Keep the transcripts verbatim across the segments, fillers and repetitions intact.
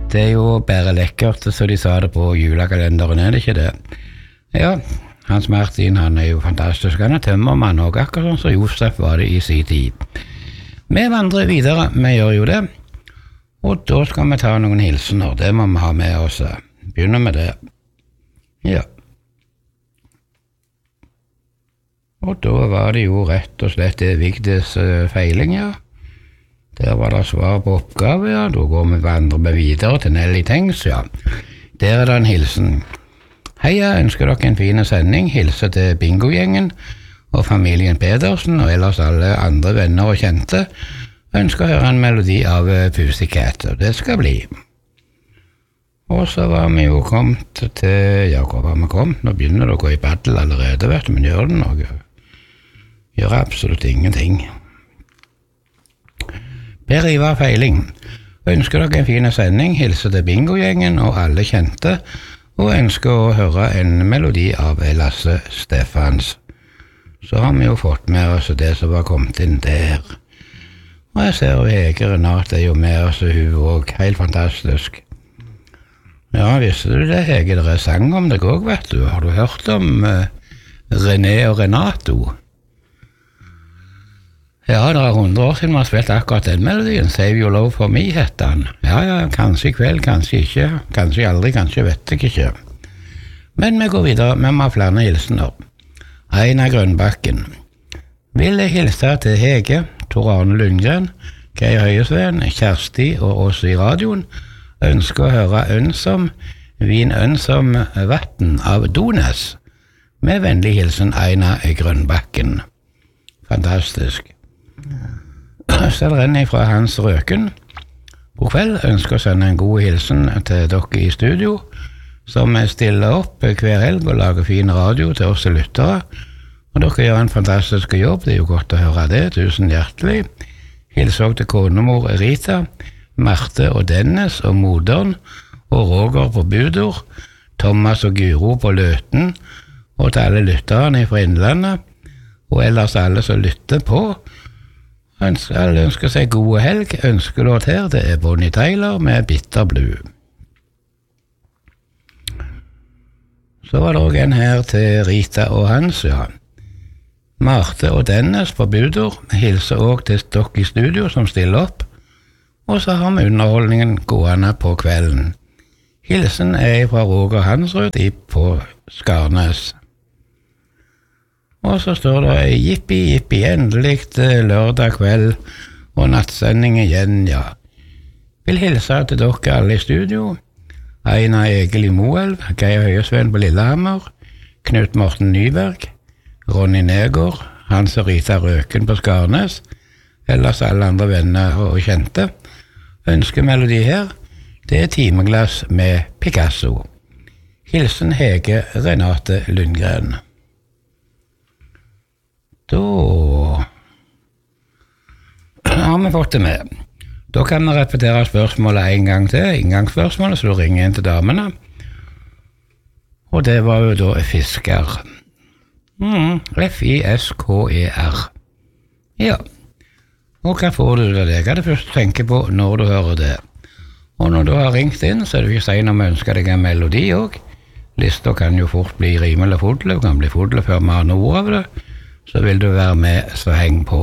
Det er jo bare lekkert, så de sa det på julekalenderen, er det ikke det? Ja, Hans Martin, han er jo fantastisk. Han er tømmermann og akkurat sånn, så Josef var det i sin tid. Vi vandrer videre, vi gjør jo det. Og da skal vi ta noen hilsener, det må vi ha med oss. Begynner med det. Ja. Og da var det jo rett og slett Vigdis feiling, ja. Der var det svar på oppgave, ja. Da går vi vandre med videre til Nelly Tengs, ja. Der er det en hilsen. Hei, jeg ønsker dere en fin sending. Hilse til Bingo-gjengen og familien Pedersen og ellers alle andre venner og kjente. Ønsker å høre en melodi av Pussycat, og det skal bli. Og så var vi jo kommet til, ja, hvor var vi kommet? Nå begynner det å gå i battle allerede, vet du, men gjør det noe? Gjør absolutt ingenting. Per Ivar Feiling, ønsker dere en fin sending, hilse til Bingo-gjengen og alle kjente, og ønsker å høre en melodi av Lasse Stefans. Så har vi jo fått med oss det som var kommet inn der. Og jeg ser jo Hege Renate er jo med oss, hun også, helt fantastisk. Ja, visste du det, Hege? Det er sang om deg også, vet du. Har du hørt om uh, René og Renato? Ja, det er hundre år siden man har spilt akkurat den melodien. Save Your Love For Me, heter han. Ja, ja, kanskje i kveld, kanskje ikke. Kanskje aldri, kanskje vet jeg ikke. Men vi går videre, vi må ha flere hilsener. Einar Grønbakken. Vil jeg hilse til Hege, Tor Arne Lundgren, Geir Høyesven, Kjersti og oss i radioen, ønsker å høre Ønsom, Vin Ønsom Vatten av Dones, med vennlig hilsen Einar Grønbakken. Fantastisk. Så renner jeg fra Hans Røken. God kveld, ønsker å sende en god hilsen til dere i studio, som stiller opp hver helg og lager fin radio til oss lyttere. Og dere gjør en fantastisk jobb, det er jo godt å høre det, tusen hjertelig. Hils også til konemor Rita, Marte og Dennis og moderen, og Roger på Budor, Thomas og Guro på Løten, og til alle lytterne fra Innlandet, og ellers alle som lytter på. Ønsker, alle ønsker seg gode helg, ønskelåt her, det er Bonnie Tyler med Bitter Blue. Så var det også en her til Rita og Hans, ja. Marte og Dennis på Budor hilser også til dere i studio som stiller opp, og så har vi underholdningen gående på kvelden. Hilsen er fra Roger Hansrud på Skarnes. Og så står det jippi, jippi, endelig lørdag kveld og nattsending igjen, ja. Vil hilse til dere alle i studio. Einar Egil i Moelv, Geir Høyesven på Lillehammer, Knut Morten Nyberg, Ronny Negård, Hans og Rita Røken på Skarnes, ellers alle andre venner og kjente. Ønskemelodi her, det er Timeglass med Picasso. Hilsen Hege Renate Lundgren. Da har vi fått det med. Da kan vi repetere spørsmålet en gang til, inngangsspørsmålet, så du ringer inn til damene. Og det var jo da fisker. Mm, F I S K E R. Ja. Og hva får du av det? Hva er det første du tenker på når du hører det? Og når du har ringt inn, så er det ikke sent om jeg ønsker deg en melodi også. Lista kan jo fort bli rimelig fodle, og kan bli fodle før vi har noe ord av det. Så vil du være med, så heng på.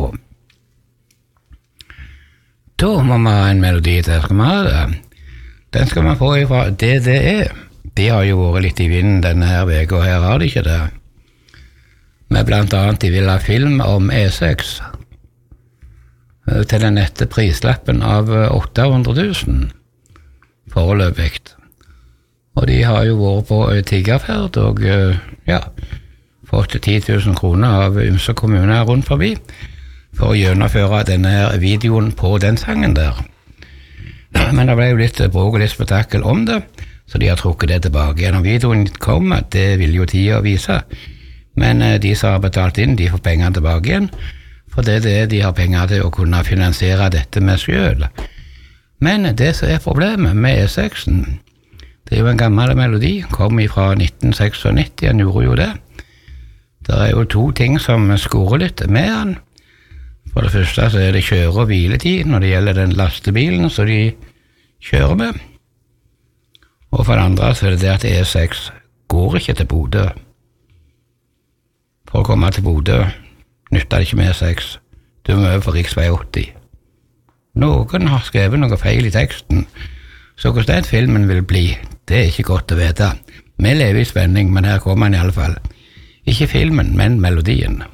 Da må vi ha en melodi til, skal vi ha det? Den skal vi få fra D D E. De har jo vært litt i vinden denne her veka, og her har de ikke det. Med blant annet de vil ha film om E seks til den nette prislappen av åtte hundre tusen foreløpig. Og de har jo vært på tiggerferd og ja, fått ti tusen kroner av ymse kommuner rundt forbi for å gjennomføre denne her videoen på den sangen der. Men det ble jo litt bråk og litt spetakkel om det, så de har trukket det tilbake. Når videoen kom, det vil jo tida vise. Men de som har betalt inn, de får pengene tilbake igjen, for det er det de har penger til å kunne finansiere dette med selv. Men det som er problemet med E seks-en, det er jo en gammel melodi, kom fra nitten nittien, han gjorde jo det. Det er jo to ting som skorer litt med han. For det første så er det kjøre- og hviletid når det gjelder den lastebilen som de kjører med. Og for det andre så er det det at E seks går ikke til Bodø. For å komme til Bodø nytter det ikke med E seks. Du må over på riksvei åtti. Noen har skrevet noe feil i teksten, så hvordan den filmen vil bli, det er ikke godt å vite. Vi lever i spenning, men her kommer den i alle fall. Ikke filmen, men melodien.